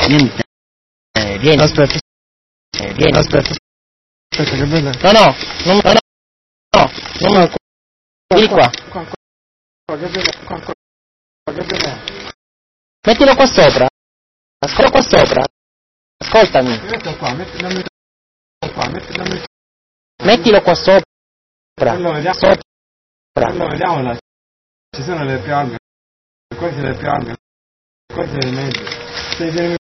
Niente. Vieni. Aspetta. Vieni. Aspetta, che bella. No. Vieni qua. Mettilo qua sopra. Ascolta qua sopra. Ascoltami. Mettilo qua sopra. Allora, vediamo là. Ci sono le piante. Queste le piante. Queste le mezze.